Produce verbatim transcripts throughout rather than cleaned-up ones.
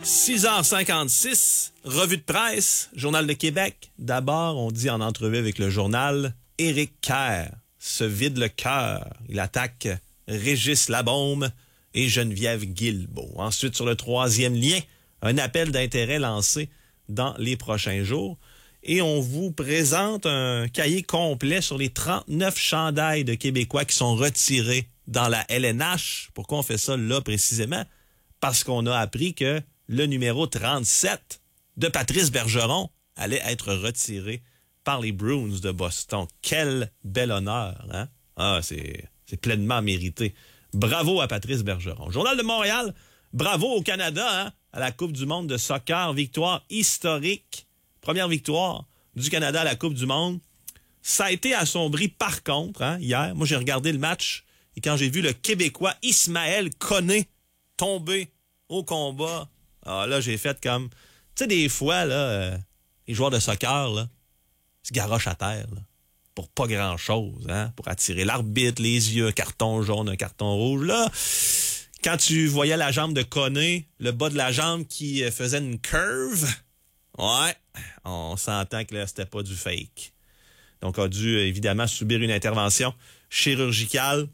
six heures cinquante-six, revue de presse, Journal de Québec. D'abord, on dit en entrevue avec le journal, Éric Kerr se vide le cœur. Il attaque Régis Labaume et Geneviève Guilbeault. Ensuite, sur le troisième lien, un appel d'intérêt lancé dans les prochains jours. Et on vous présente un cahier complet sur les trente-neuf chandails de Québécois qui sont retirés dans la L N H. Pourquoi on fait ça là précisément? Parce qu'on a appris que le numéro trente-sept de Patrice Bergeron allait être retiré par les Bruins de Boston. Quel bel honneur, hein? Ah, c'est, c'est pleinement mérité. Bravo à Patrice Bergeron. Journal de Montréal, bravo au Canada, hein? À la Coupe du monde de soccer. Victoire historique. Première victoire du Canada à la Coupe du monde. Ça a été assombri par contre, hein, hier. Moi, j'ai regardé le match et quand j'ai vu le Québécois Ismaël Koné tomber au combat, ah, là, j'ai fait comme... Tu sais, des fois, là, euh, les joueurs de soccer, là, se garochent à terre, là, pour pas grand-chose, hein, pour attirer l'arbitre, les yeux, un carton jaune, un carton rouge. Là, quand tu voyais la jambe de Koné, le bas de la jambe qui faisait une curve, ouais, on s'entend que là, c'était pas du fake. Donc, a dû, évidemment, subir une intervention chirurgicale.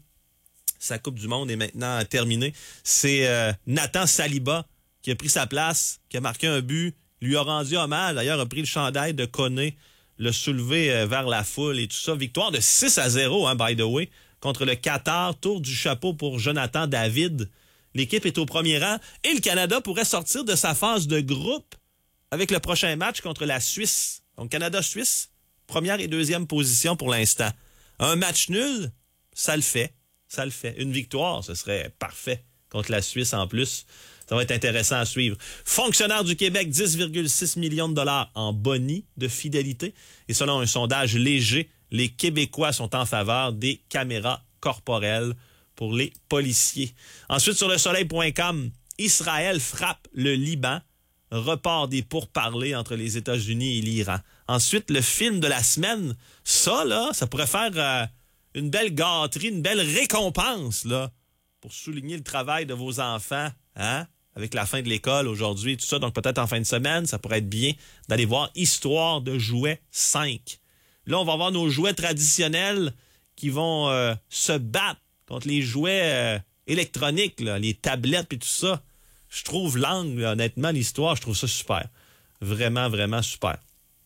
Sa Coupe du monde est maintenant terminée. C'est euh, Nathan Saliba qui a pris sa place, qui a marqué un but, lui a rendu hommage. D'ailleurs, a pris le chandail de Koné, l'a soulevé euh, vers la foule et tout ça. Victoire de six à zéro, hein, by the way, contre le Qatar. Tour du chapeau pour Jonathan David. L'équipe est au premier rang et le Canada pourrait sortir de sa phase de groupe avec le prochain match contre la Suisse. Donc, Canada-Suisse, première et deuxième position pour l'instant. Un match nul, ça le fait. Ça le fait. Une victoire, ce serait parfait contre la Suisse en plus. Ça va être intéressant à suivre. Fonctionnaire du Québec, dix virgule six millions de dollars en boni de fidélité. Et selon un sondage léger, les Québécois sont en faveur des caméras corporelles pour les policiers. Ensuite, sur le soleil point com, Israël frappe le Liban. Report des pourparlers entre les États-Unis et l'Iran. Ensuite, le film de la semaine, ça, là, ça pourrait faire euh, une belle gâterie, une belle récompense, là, pour souligner le travail de vos enfants, hein, avec la fin de l'école aujourd'hui, tout ça. Donc, peut-être en fin de semaine, ça pourrait être bien d'aller voir Histoire de jouets cinq. Là, on va voir nos jouets traditionnels qui vont euh, se battre contre les jouets euh, électroniques, là, les tablettes et tout ça. Je trouve l'angle, honnêtement, l'histoire, je trouve ça super. Vraiment, vraiment super.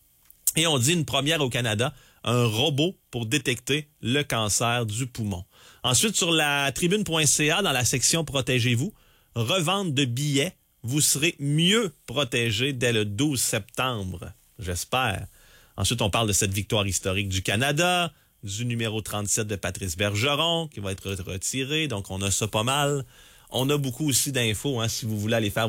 Et on dit une première au Canada, un robot pour détecter le cancer du poumon. Ensuite, sur la tribune point c a, dans la section Protégez-vous, revente de billets, vous serez mieux protégé dès le douze septembre, j'espère. Ensuite, on parle de cette victoire historique du Canada, du numéro trente-sept de Patrice Bergeron, qui va être retiré, donc on a ça pas mal. On a beaucoup aussi d'infos, hein, si vous voulez aller faire